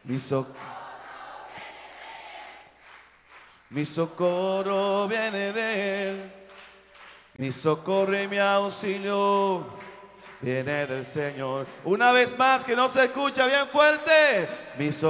Mi, so- mi socorro viene de Él. Mi socorro y mi auxilio viene del Señor. Una vez más, que no se escucha bien fuerte. Mi socorro